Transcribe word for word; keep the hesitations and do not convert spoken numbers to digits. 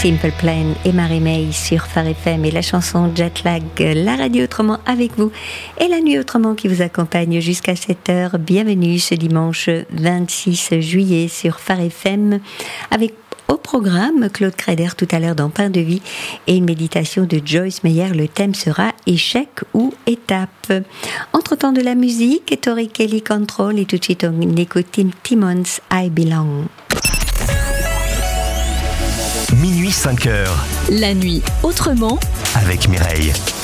Simple Plan et Marie-May sur Phare F M et la chanson Jetlag, la radio autrement avec vous et la nuit autrement qui vous accompagne jusqu'à sept heures. Bienvenue ce dimanche vingt-six juillet sur Phare F M avec au programme Claude Creder tout à l'heure dans Pain de Vie et une méditation de Joyce Meyer. Le thème sera échec ou étape. Entre-temps de la musique, Tori Kelly Control et tout de suite on écoute Tim Timmons I Belong. Minuit cinq heures. La nuit autrement avec Mireille.